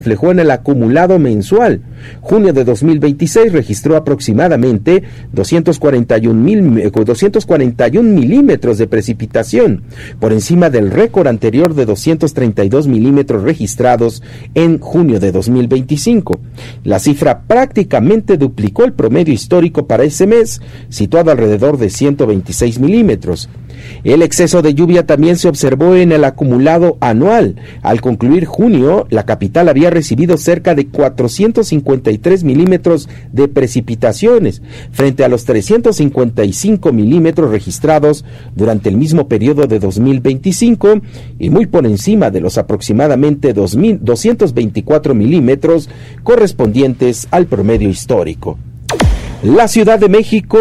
reflejó en el acumulado mensual. Junio de 2026 registró aproximadamente 241 milímetros de precipitación, por encima del récord anterior de 232 milímetros registrados en junio de 2025. La cifra prácticamente duplicó el promedio histórico para ese mes, situado alrededor de 126 milímetros. El exceso de lluvia también se observó en el acumulado anual. Al concluir junio, la capital había recibido cerca de 453 milímetros de precipitaciones, frente a los 355 milímetros registrados durante el mismo periodo de 2025, y muy por encima de los aproximadamente 224 milímetros correspondientes al promedio histórico. La Ciudad de México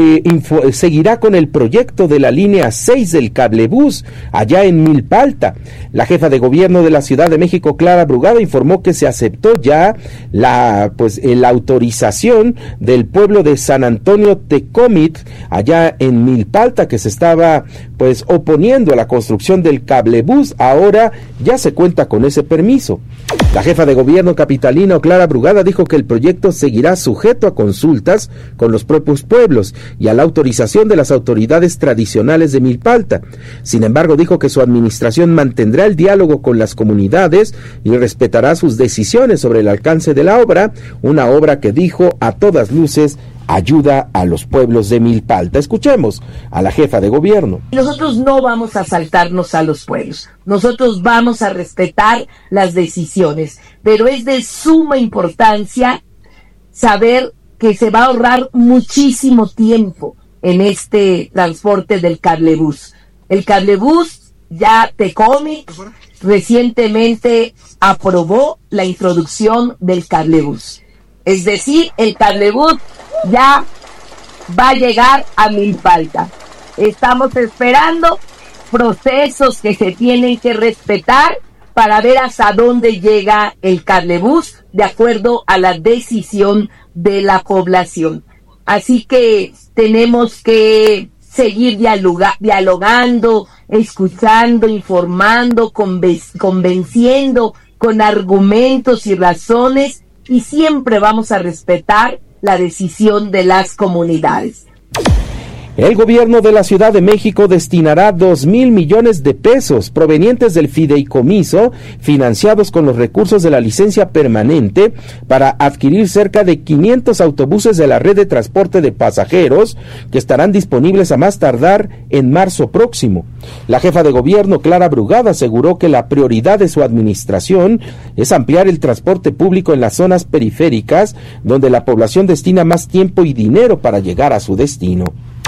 seguirá con el proyecto de la línea 6 del cablebús allá en Milpa Alta. La jefa de gobierno de la Ciudad de México, Clara Brugada, informó que se aceptó ya la autorización del pueblo de San Antonio Tecómitl allá en Milpa Alta, que se estaba oponiendo a la construcción del cablebús. Ahora ya se cuenta con ese permiso. La jefa de gobierno capitalino, Clara Brugada, dijo que el proyecto seguirá sujeto a consultas con los propios pueblos y a la autorización de las autoridades tradicionales de Milpa Alta. Sin embargo, dijo que su administración mantendrá el diálogo con las comunidades y respetará sus decisiones sobre el alcance de la obra, una obra que dijo a todas luces ayuda a los pueblos de Milpa Alta. Escuchemos a la jefa de gobierno. Nosotros no vamos a saltarnos a los pueblos, nosotros vamos a respetar las decisiones, pero es de suma importancia saber que se va a ahorrar muchísimo tiempo en este transporte del cablebús. El cablebús ya Tecómitl recientemente aprobó la introducción del cablebús. Es decir, el cablebús ya va a llegar a Milpa Alta. Estamos esperando procesos que se tienen que respetar para ver hasta dónde llega el cablebús de acuerdo a la decisión de la población. Así que tenemos que seguir dialogando, escuchando, informando, convenciendo con argumentos y razones, y siempre vamos a respetar la decisión de las comunidades. El gobierno de la Ciudad de México destinará 2,000 millones de pesos provenientes del fideicomiso, financiados con los recursos de la licencia permanente, para adquirir cerca de 500 autobuses de la red de transporte de pasajeros, que estarán disponibles a más tardar en marzo próximo. La jefa de gobierno, Clara Brugada, aseguró que la prioridad de su administración es ampliar el transporte público en las zonas periféricas, donde la población destina más tiempo y dinero para llegar a su destino.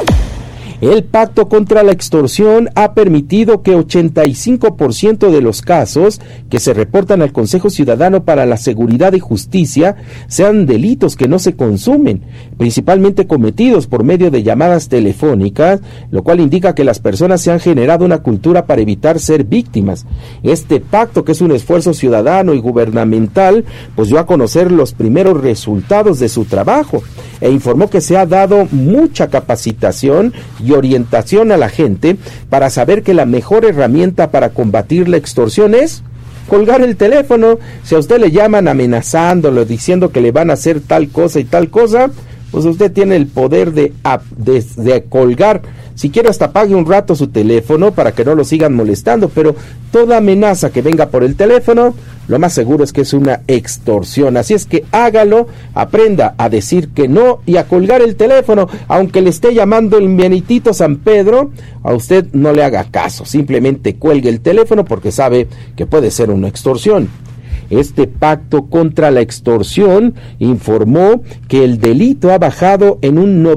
El pacto contra la extorsión ha permitido que 85% de los casos que se reportan al Consejo Ciudadano para la Seguridad y Justicia sean delitos que no se consumen, principalmente cometidos por medio de llamadas telefónicas, lo cual indica que las personas se han generado una cultura para evitar ser víctimas. Este pacto, que es un esfuerzo ciudadano y gubernamental, dio a conocer los primeros resultados de su trabajo e informó que se ha dado mucha capacitación y orientación a la gente para saber que la mejor herramienta para combatir la extorsión es colgar el teléfono. Si a usted le llaman amenazándolo, diciendo que le van a hacer tal cosa y tal cosa, pues usted tiene el poder de colgar. Si quiere, hasta pague un rato su teléfono para que no lo sigan molestando, pero toda amenaza que venga por el teléfono, lo más seguro es que es una extorsión. Así es que hágalo, aprenda a decir que no y a colgar el teléfono. Aunque le esté llamando el Benitito San Pedro, a usted no le haga caso, simplemente cuelgue el teléfono porque sabe que puede ser una extorsión. Este pacto contra la extorsión informó que el delito ha bajado en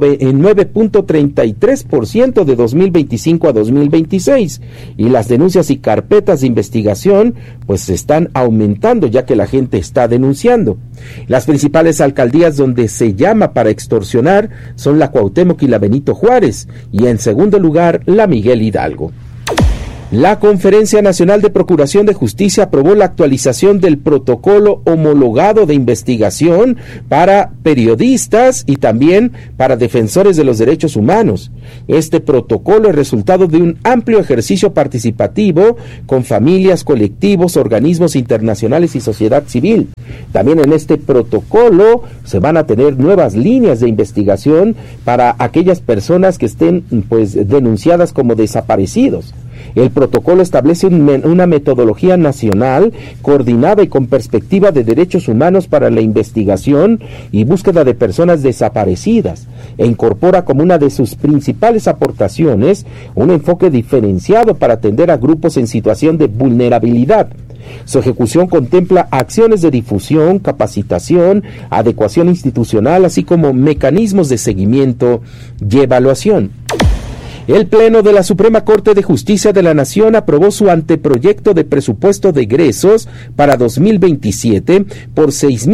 9.33% de 2025 a 2026, y las denuncias y carpetas de investigación se están aumentando, ya que la gente está denunciando. Las principales alcaldías donde se llama para extorsionar son la Cuauhtémoc y la Benito Juárez, y en segundo lugar la Miguel Hidalgo. La Conferencia Nacional de Procuración de Justicia aprobó la actualización del protocolo homologado de investigación para periodistas y también para defensores de los derechos humanos. Este protocolo es resultado de un amplio ejercicio participativo con familias, colectivos, organismos internacionales y sociedad civil. También en este protocolo se van a tener nuevas líneas de investigación para aquellas personas que estén denunciadas como desaparecidos. El protocolo establece una metodología nacional coordinada y con perspectiva de derechos humanos para la investigación y búsqueda de personas desaparecidas e incorpora como una de sus principales aportaciones un enfoque diferenciado para atender a grupos en situación de vulnerabilidad. Su ejecución contempla acciones de difusión, capacitación, adecuación institucional, así como mecanismos de seguimiento y evaluación. El Pleno de la Suprema Corte de Justicia de la Nación aprobó su anteproyecto de presupuesto de egresos para 2027 por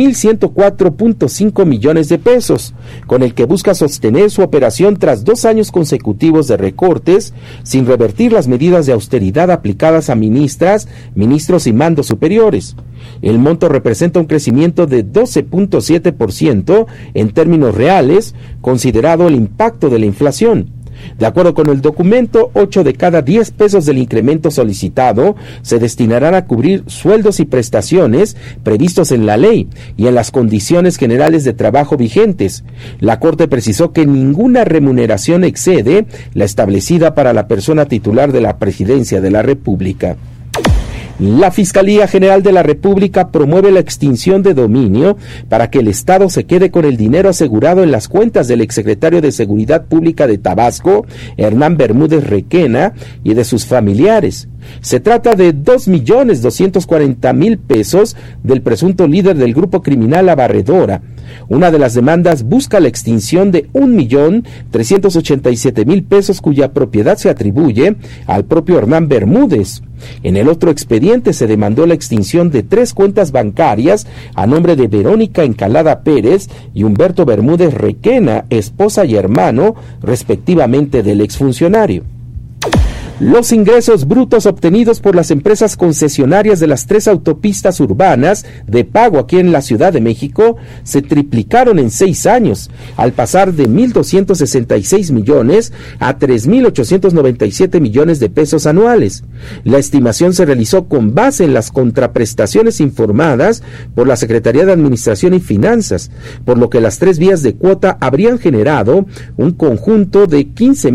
6,104.5 millones de pesos, con el que busca sostener su operación tras 2 años consecutivos de recortes, sin revertir las medidas de austeridad aplicadas a ministras, ministros y mandos superiores. El monto representa un crecimiento de 12.7% en términos reales, considerado el impacto de la inflación. De acuerdo con el documento, 8 de cada 10 pesos del incremento solicitado se destinarán a cubrir sueldos y prestaciones previstos en la ley y en las condiciones generales de trabajo vigentes. La Corte precisó que ninguna remuneración excede la establecida para la persona titular de la Presidencia de la República. La Fiscalía General de la República promueve la extinción de dominio para que el Estado se quede con el dinero asegurado en las cuentas del exsecretario de Seguridad Pública de Tabasco, Hernán Bermúdez Requena, y de sus familiares. Se trata de 2,240,000 pesos del presunto líder del grupo criminal La Barredora. Una de las demandas busca la extinción de 1,387,000 pesos cuya propiedad se atribuye al propio Hernán Bermúdez. En el otro expediente se demandó la extinción de 3 cuentas bancarias a nombre de Verónica Encalada Pérez y Humberto Bermúdez Requena, esposa y hermano, respectivamente, del exfuncionario. Los ingresos brutos obtenidos por las empresas concesionarias de las 3 autopistas urbanas de pago aquí en la Ciudad de México se triplicaron en 6 años, al pasar de 1,266 millones a 3,897 millones de pesos anuales. La estimación se realizó con base en las contraprestaciones informadas por la Secretaría de Administración y Finanzas, por lo que las 3 vías de cuota habrían generado un conjunto de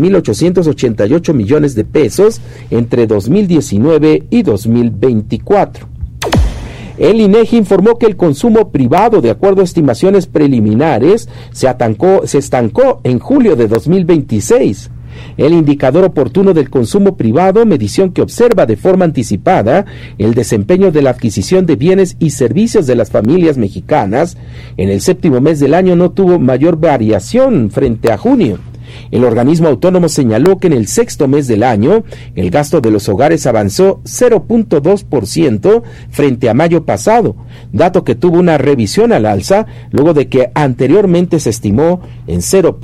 15,888 millones de pesos entre 2019 y 2024. El INEGI informó que el consumo privado, de acuerdo a estimaciones preliminares, se estancó en julio de 2026. El indicador oportuno del consumo privado, medición que observa de forma anticipada el desempeño de la adquisición de bienes y servicios de las familias mexicanas, en el 7º mes del año no tuvo mayor variación frente a junio. El organismo autónomo señaló que en el 6º mes del año, el gasto de los hogares avanzó 0.2% frente a mayo pasado, dato que tuvo una revisión al alza luego de que anteriormente se estimó en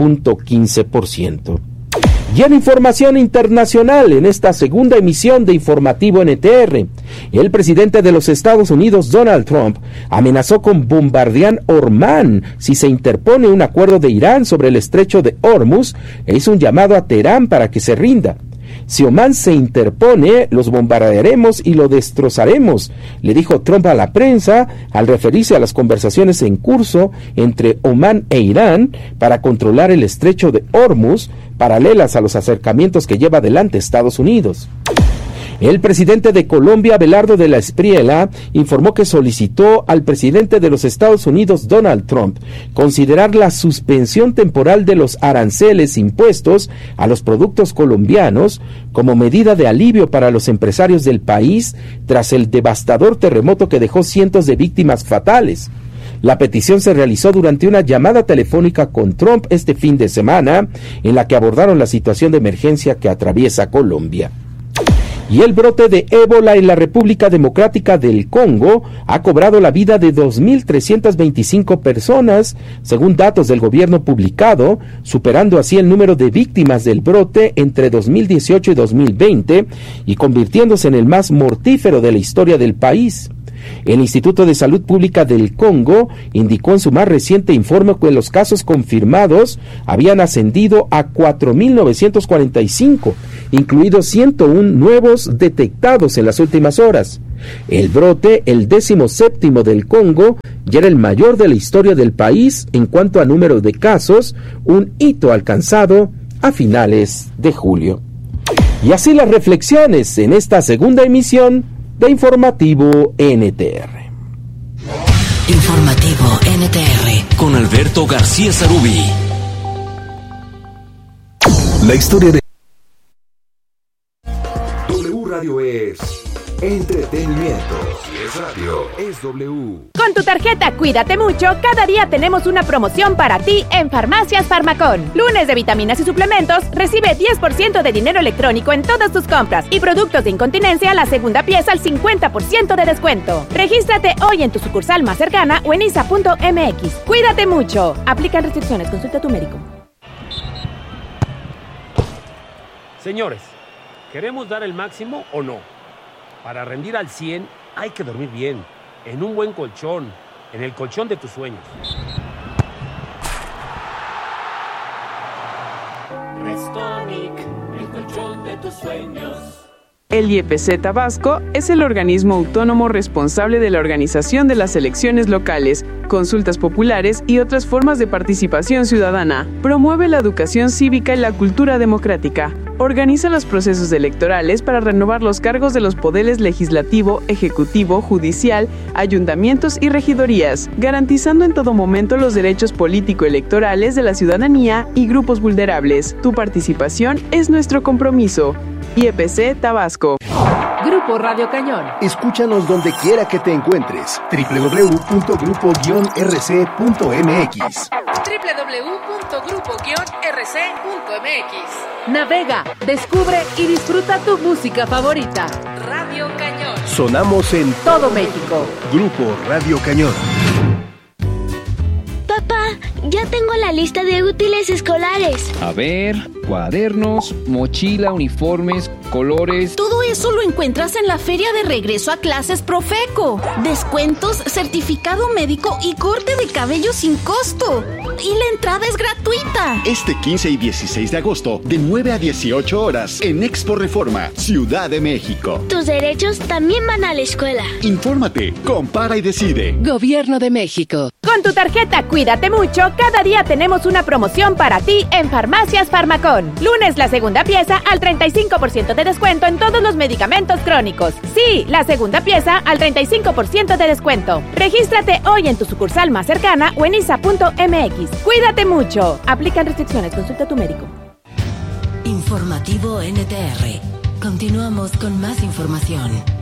0.15%. Y en información internacional, en esta segunda emisión de Informativo NTR, el presidente de los Estados Unidos, Donald Trump, amenazó con bombardear Omán si se interpone un acuerdo de Irán sobre el estrecho de Hormuz e hizo un llamado a Teherán para que se rinda. Si Omán se interpone, los bombardearemos y lo destrozaremos, le dijo Trump a la prensa al referirse a las conversaciones en curso entre Omán e Irán para controlar el estrecho de Hormuz, paralelas a los acercamientos que lleva adelante Estados Unidos. El presidente de Colombia, Abelardo de la Espriella, informó que solicitó al presidente de los Estados Unidos, Donald Trump, considerar la suspensión temporal de los aranceles impuestos a los productos colombianos como medida de alivio para los empresarios del país tras el devastador terremoto que dejó cientos de víctimas fatales. La petición se realizó durante una llamada telefónica con Trump este fin de semana, en la que abordaron la situación de emergencia que atraviesa Colombia. Y el brote de ébola en la República Democrática del Congo ha cobrado la vida de 2.325 personas, según datos del gobierno publicado, superando así el número de víctimas del brote entre 2018 y 2020 y convirtiéndose en el más mortífero de la historia del país. El Instituto de Salud Pública del Congo indicó en su más reciente informe que los casos confirmados habían ascendido a 4.945, incluidos 101 nuevos detectados en las últimas horas. El brote, el 17º del Congo, ya era el mayor de la historia del país en cuanto a número de casos, un hito alcanzado a finales de julio. Y así las reflexiones en esta segunda emisión de Informativo NTR. Informativo NTR con Alberto García Sarubí. La historia de W Radio es entretenimiento. Si es radio, es W. Con tu tarjeta Cuídate Mucho, cada día tenemos una promoción para ti en Farmacias Farmacón. Lunes de vitaminas y suplementos, recibe 10% de dinero electrónico en todas tus compras y productos de incontinencia, la segunda pieza al 50% de descuento. Regístrate hoy en tu sucursal más cercana o en isa.mx. Cuídate Mucho. Aplican restricciones. Consulta a tu médico. Señores, ¿queremos dar el máximo o no? Para rendir al 100 hay que dormir bien, en un buen colchón, en el colchón de tus sueños. Restonic, el colchón de tus sueños. El IEPC Tabasco es el organismo autónomo responsable de la organización de las elecciones locales, consultas populares y otras formas de participación ciudadana. Promueve la educación cívica y la cultura democrática. Organiza los procesos electorales para renovar los cargos de los poderes legislativo, ejecutivo, judicial, ayuntamientos y regidorías, garantizando en todo momento los derechos político-electorales de la ciudadanía y grupos vulnerables. Tu participación es nuestro compromiso. IEPC Tabasco. Grupo Radio Cañón. Escúchanos donde quiera que te encuentres. www.grupo-rc.mx. www.grupo-rc.mx. Navega, descubre y disfruta tu música favorita. Radio Cañón. Sonamos en todo México. Grupo Radio Cañón. Papá, ya tengo la lista de útiles escolares. A ver, cuadernos, mochila, uniformes, colores. Todo eso lo encuentras en la Feria de Regreso a Clases Profeco. Descuentos, certificado médico y corte de cabello sin costo. Y la entrada es gratuita. Este 15 y 16 de agosto, de 9 a 18 horas, en Expo Reforma, Ciudad de México. Tus derechos también van a la escuela. Infórmate, compara y decide. Gobierno de México. Con tu tarjeta Cuídate Mucho, cada día tenemos una promoción para ti en Farmacias Farmacón. Lunes, la segunda pieza al 35% de descuento en todos los medicamentos crónicos. Sí, la segunda pieza al 35% de descuento. Regístrate hoy en tu sucursal más cercana o en isa.mx. Cuídate Mucho. Aplican restricciones. Consulta a tu médico. Informativo NTR. Continuamos con más información.